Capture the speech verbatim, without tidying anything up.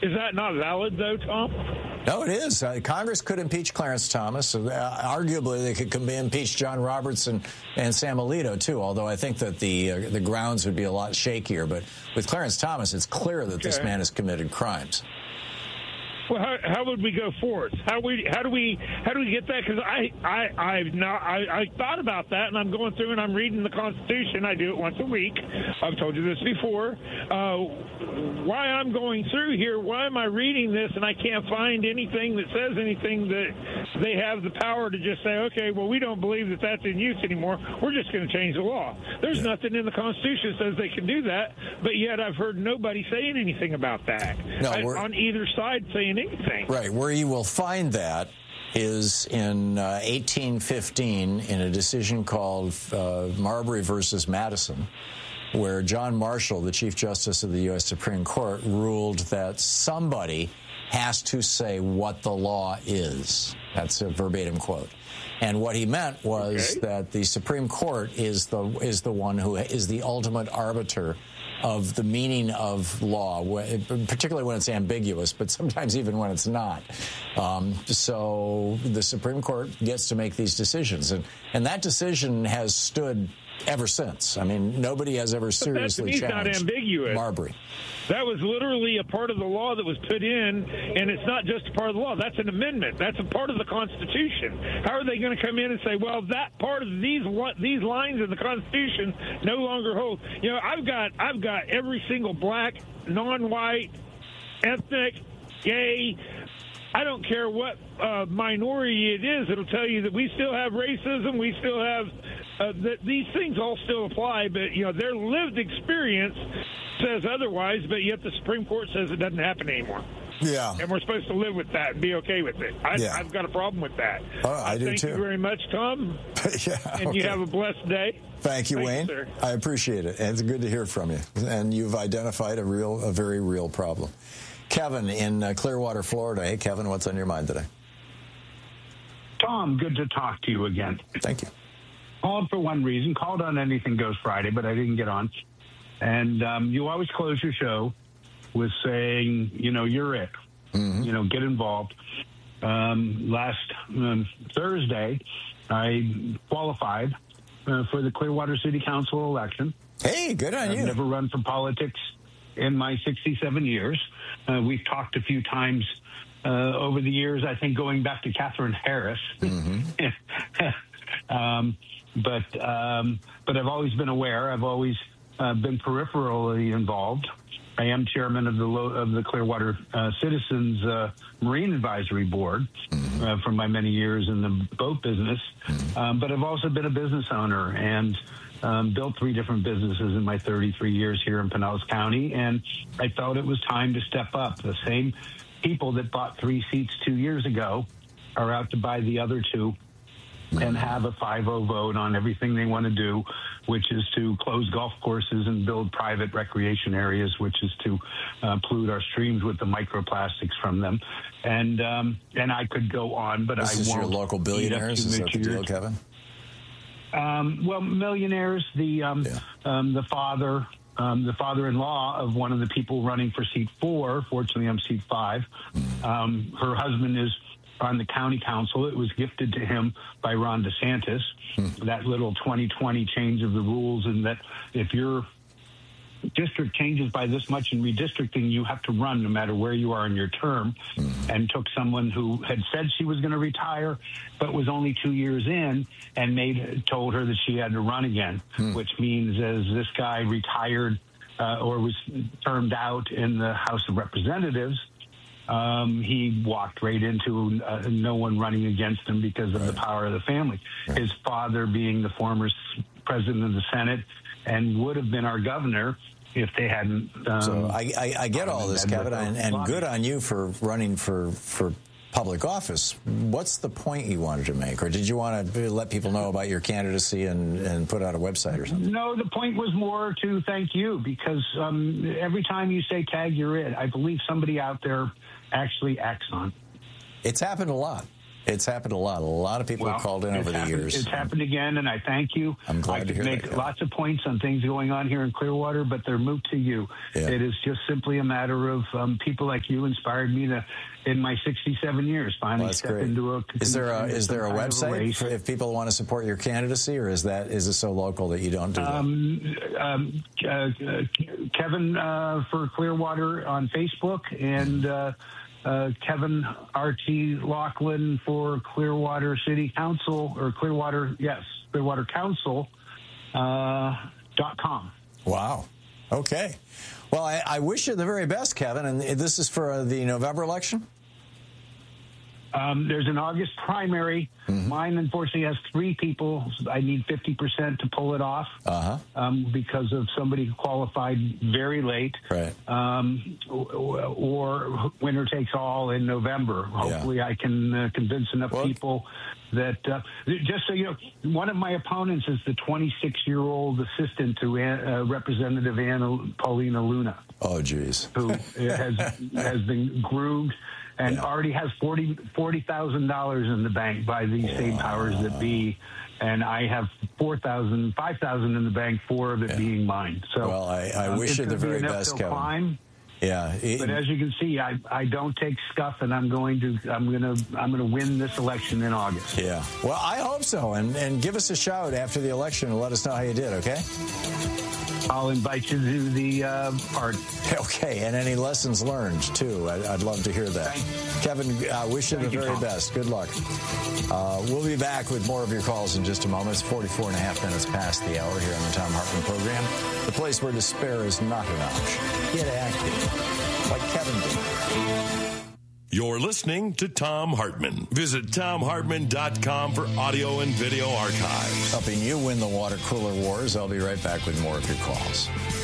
Is that not valid, though, Tom? No, it is. Uh, Congress could impeach Clarence Thomas. Uh, arguably, they could impeach John Roberts and, and Sam Alito, too, although I think that the uh, the grounds would be a lot shakier. But with Clarence Thomas, it's clear that okay. this man has committed crimes. Well, how, how would we go forth? How we how do we how do we get that? Because I I I've not I, I thought about that, and I'm going through and I'm reading the Constitution. I do it once a week. I've told you this before. Uh, why I'm going through here? Why am I reading this and I can't find anything that says anything that they have the power to just say, okay, well, we don't believe that that's in use anymore. We're just going to change the law. There's yeah. nothing in the Constitution that says they can do that, but yet I've heard nobody saying anything about that no, I, on either side saying anything. Right. Where you will find that is in uh, eighteen fifteen in a decision called uh, Marbury versus Madison, where John Marshall, the Chief Justice of the U S Supreme Court, ruled that somebody has to say what the law is. That's a verbatim quote. And what he meant was okay. that the Supreme Court is the is the one who is the ultimate arbiter of the meaning of law, particularly when it's ambiguous, but sometimes even when it's not. Um, so the Supreme Court gets to make these decisions, and and that decision has stood ever since. I mean, nobody has ever seriously challenged not ambiguous. Marbury. That was literally a part of the law that was put in, and it's not just a part of the law. That's an amendment. That's a part of the Constitution. How are they going to come in and say, well, that part of these these lines in the Constitution no longer hold? You know, I've got I've got every single black, non-white, ethnic, gay, I don't care what uh, minority it is, it'll tell you that we still have racism, we still have, uh, that these things all still apply, but, you know, their lived experience says otherwise, but yet the Supreme Court says it doesn't happen anymore. Yeah. And we're supposed to live with that and be okay with it. I, yeah. I've got a problem with that. Oh, I do Thank too. you very much, Tom. yeah, and okay. you have a blessed day. Thank you, Thank Wayne. you, sir. I appreciate it. And it's good to hear from you. And you've identified a real, a very real problem. Kevin in uh, Clearwater, Florida. Hey, Kevin, what's on your mind today? Tom, good to talk to you again. Thank you. Called for one reason. Called on Anything Goes Friday, but I didn't get on. And um, you always close your show with saying, you know, you're it. Mm-hmm. You know, get involved. Um, last um, Thursday, I qualified uh, for the Clearwater City Council election. Hey, good on I've you. I've never run for politics in my sixty-seven years. Uh, we've talked a few times uh, over the years, I think going back to Catherine Harris. Mm-hmm. um, but um, but I've always been aware. I've always uh, been peripherally involved. I am chairman of the of the Clearwater uh, Citizens uh, Marine Advisory Board mm-hmm. uh, for my many years in the boat business. Mm-hmm. Um, but I've also been a business owner and um, built three different businesses in my thirty-three years here in Pinellas County. And I felt it was time to step up. The same people that bought three seats two years ago are out to buy the other two and have a five oh vote on everything they want to do, which is to close golf courses and build private recreation areas, which is to uh, pollute our streams with the microplastics from them. And um, and I could go on, but this I is won't. Your local billionaires? Is that the deal, Kevin? Um, well, millionaires, the um, yeah. um, the father, um, the father-in-law of one of the people running for seat four. Fortunately, I'm seat five. Mm. Um, her husband is on the county council. It was gifted to him by Ron DeSantis, hmm. that little twenty twenty change of the rules, and that if your district changes by this much in redistricting, you have to run no matter where you are in your term, hmm. and took someone who had said she was going to retire, but was only two years in, and made told her that she had to run again, hmm. which means as this guy retired uh, or was termed out in the House of Representatives, Um, he walked right into uh, no one running against him because of right. the power of the family. Right. His father being the former president of the Senate and would have been our governor if they hadn't. Um, so I, I, I get all this, Kevin, and, and good on you for running for, for public office. What's the point you wanted to make? Or did you want to let people know about your candidacy and, and put out a website or something? No, the point was more to thank you, because um, every time you say tag, you're it. I believe somebody out there actually acts on. It's happened a lot. It's happened a lot. A lot of people well, have called in over happened, the years. It's happened again, and I thank you. I'm glad I to hear make that. lots of points on things going on here in Clearwater, but they're moot to you. Yeah. It is just simply a matter of um, people like you inspired me to, in my sixty-seven years, finally well, step great. into a. Is there a is there a website a for if people want to support your candidacy, or is that is it so local that you don't do that? Um, um, uh, Kevin uh, for Clearwater on Facebook, and uh, uh, Kevin R T Laughlin for Clearwater City Council, or Clearwater, yes, Clearwater Council uh, dot com. Wow. Okay. Well, I, I wish you the very best, Kevin. And this is for uh, the November election? Um, there's an August primary. Mm-hmm. Mine, unfortunately, has three people. I need fifty percent to pull it off uh-huh. um, because of somebody who qualified very late. Right. Um, or, or winner takes all in November. Hopefully, yeah. I can uh, convince enough well, people that, uh, just so you know, one of my opponents is the twenty-six-year-old assistant to uh, Representative Anna Paulina Luna. Oh, geez. Who has, has been groomed. And yeah. already has forty thousand dollars in the bank by these wow. same powers that be. And I have four thousand, five thousand in the bank, four of it yeah. being mine. So, well, I, I um, wish you the very best, Kevin. Climb, yeah. It, but as you can see, I, I don't take scuff, and I'm going to I'm going to I'm going to win this election in August. Yeah. Well, I hope so. And and give us a shout after the election and let us know how you did, okay? I'll invite you to the uh, party. Okay, and any lessons learned, too. I, I'd love to hear that. Kevin, I wish you Thank the you, very Tom. best. Good luck. Uh, we'll be back with more of your calls in just a moment. It's forty-four and a half minutes past the hour here on the Thom Hartmann program, the place where despair is not an option. Get active, like Kevin did. You're listening to Thom Hartmann. Visit Thom Hartmann dot com for audio and video archives. Helping you win the water cooler wars. I'll be right back with more of your calls.